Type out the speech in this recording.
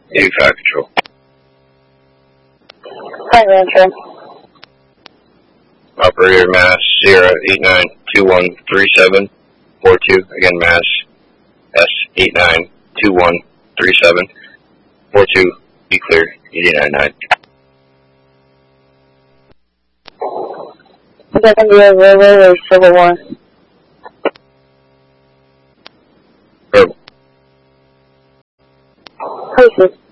85 Control. Hi, Rancho. Operator Mass 089213742. Again, Mass S89213742. Be clear, 89.9. Is that going to be a Railway or Civil War? Verbal. Places.